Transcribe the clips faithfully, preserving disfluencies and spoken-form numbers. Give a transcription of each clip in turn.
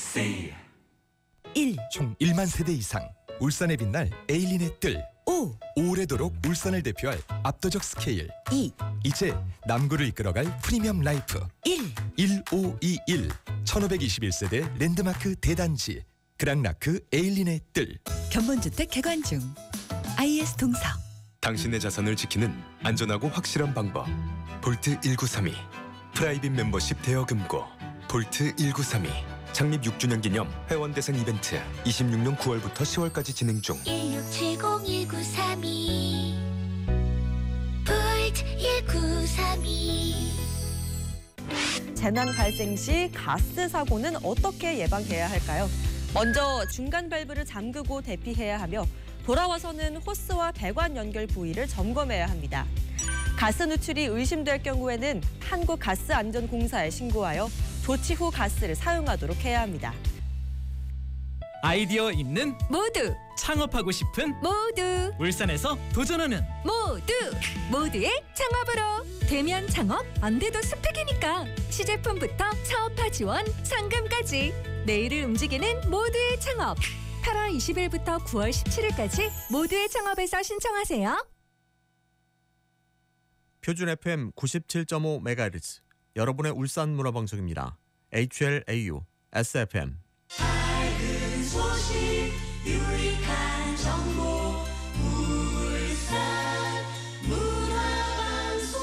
일. 총 일만 세대 이상 울산에 빛날 에일린의 뜰. 오. 오래도록 울산을 대표할 압도적 스케일. 이. 이제 남구를 이끌어갈 프리미엄 라이프. 일. 일오이일 천오백이십일 세대 랜드마크 대단지 그랑라크 에일린의 뜰. 견본주택 개관 중. 아이에스 동서. 당신의 자산을 지키는 안전하고 확실한 방법. 볼트 일구삼이 프라이빗 멤버십 대여금고. 볼트 일구삼이 창립 육 주년 기념 회원 대상 이벤트 이십육 년 구월부터 시월까지 진행 중. 일육칠공 일구삼이 볼트 일구삼이. 재난 발생 시 가스 사고는 어떻게 예방해야 할까요? 먼저 중간 밸브를 잠그고 대피해야 하며 돌아와서는 호스와 배관 연결 부위를 점검해야 합니다. 가스 누출이 의심될 경우에는 한국가스안전공사에 신고하여 조치 후 가스를 사용하도록 해야 합니다. 아이디어 있는 모두. 창업하고 싶은 모두. 울산에서 도전하는 모두. 모두의 창업으로. 대면 창업 안 돼도 스펙이니까. 시제품부터 사업화 지원, 상금까지. 내일을 움직이는 모두의 창업. 팔월 이십일부터 구월 십칠일까지 모두의 창업에서 신청하세요. 표준 에프엠 구십칠 점 오 메가헤르츠 여러분의 울산 문화방송입니다. 에이치엘에이유 에스에프엠. 밝은 소식, 유익한 정보, 울산 문화방송.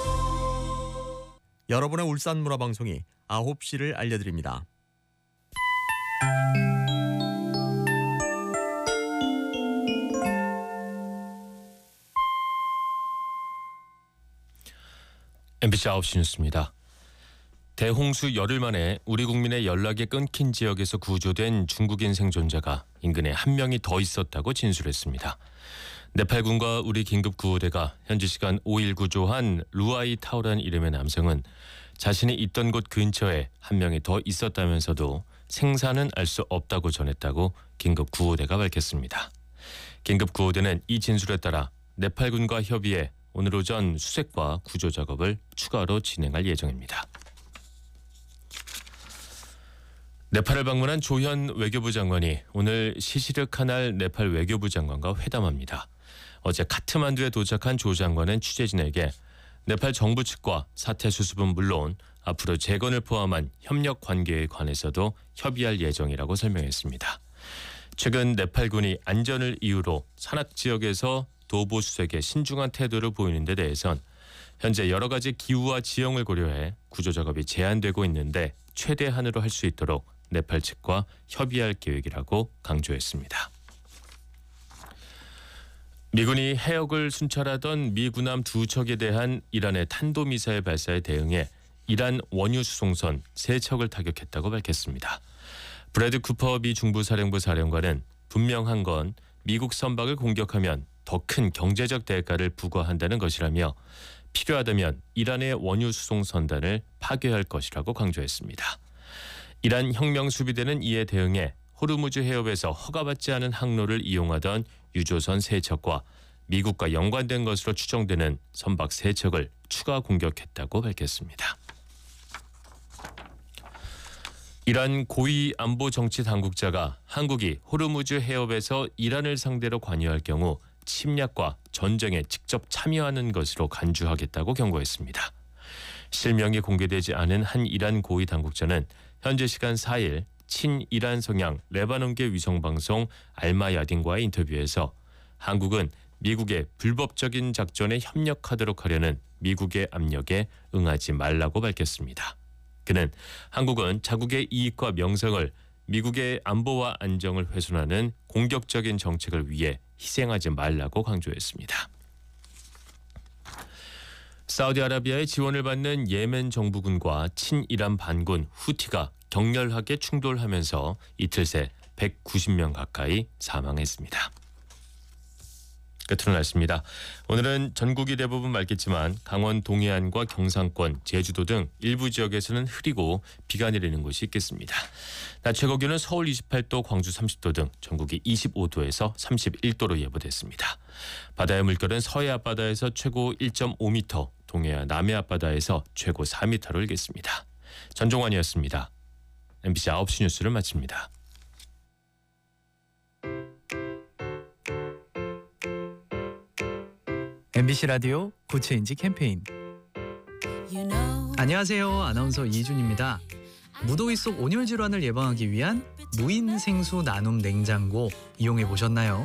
여러분의 울산 문화방송이 아홉 시를 알려드립니다. 엠비씨 아홉 시 뉴스입니다. 대홍수 열흘 만에 우리 국민의 연락이 끊긴 지역에서 구조된 중국인 생존자가 인근에 한 명이 더 있었다고 진술했습니다. 네팔군과 우리 긴급구호대가 현지 시간 오 일 구조한 루아이 타오란 이름의 남성은 자신이 있던 곳 근처에 한 명이 더 있었다면서도 생사는 알 수 없다고 전했다고 긴급구호대가 밝혔습니다. 긴급구호대는 이 진술에 따라 네팔군과 협의해 오늘 오전 수색과 구조 작업을 추가로 진행할 예정입니다. 네팔을 방문한 조현 외교부 장관이 오늘 시시르 카날 네팔 외교부 장관과 회담합니다. 어제 카트만두에 도착한 조 장관은 취재진에게 네팔 정부 측과 사태 수습은 물론 앞으로 재건을 포함한 협력 관계에 관해서도 협의할 예정이라고 설명했습니다. 최근 네팔군이 안전을 이유로 산악 지역에서 도보 수색에 신중한 태도를 보이는 데 대해선 현재 여러 가지 기후와 지형을 고려해 구조 작업이 제한되고 있는데 최대한으로 할 수 있도록 네팔 측과 협의할 계획이라고 강조했습니다. 미군이 해역을 순찰하던 미 군함 두 척에 대한 이란의 탄도미사일 발사에 대응해 이란 원유 수송선 세 척을 타격했다고 밝혔습니다. 브래드 쿠퍼 미 중부사령부 사령관은 분명한 건 미국 선박을 공격하면 더 큰 경제적 대가를 부과한다는 것이라며 필요하다면 이란의 원유 수송 선단을 파괴할 것이라고 강조했습니다. 이란 혁명수비대는 이에 대응해 호르무즈 해협에서 허가받지 않은 항로를 이용하던 유조선 세 척과 미국과 연관된 것으로 추정되는 선박 세 척을 추가 공격했다고 밝혔습니다. 이란 고위 안보 정치 당국자가 한국이 호르무즈 해협에서 이란을 상대로 관여할 경우 침략과 전쟁에 직접 참여하는 것으로 간주하겠다고 경고했습니다. 실명이 공개되지 않은 한 이란 고위 당국자는 현재 시간 사 일 친이란 성향 레바논계 위성방송 알마야딘과의 인터뷰에서 한국은 미국의 불법적인 작전에 협력하도록 하려는 미국의 압력에 응하지 말라고 밝혔습니다. 그는 한국은 자국의 이익과 명성을 미국의 안보와 안정을 훼손하는 공격적인 정책을 위해 희생하지 말라고 강조했습니다. 사우디아라비아의 지원을 받는 예멘 정부군과 친이란 반군 후티가 격렬하게 충돌하면서 이틀 새 백구십 명 가까이 사망했습니다. 끝으로 날씨입니다. 오늘은 전국이 대부분 맑겠지만 강원 동해안과 경상권, 제주도 등 일부 지역에서는 흐리고 비가 내리는 곳이 있겠습니다. 낮 최고 기온은 서울 이십팔 도, 광주 삼십 도 등 전국이 이십오 도에서 삼십일 도로 예보됐습니다. 바다의 물결은 서해 앞바다에서 최고 일 점 오 미터, 동해안 남해 앞바다에서 최고 사 미터로 일겠습니다. 전종환이었습니다. 엠비씨 아홉 시 뉴스를 마칩니다. 엠비씨 라디오 고체인지 캠페인. 안녕하세요. 아나운서 이준입니다. 무더위 속 온열 질환을 예방하기 위한 무인 생수 나눔 냉장고 이용해 보셨나요?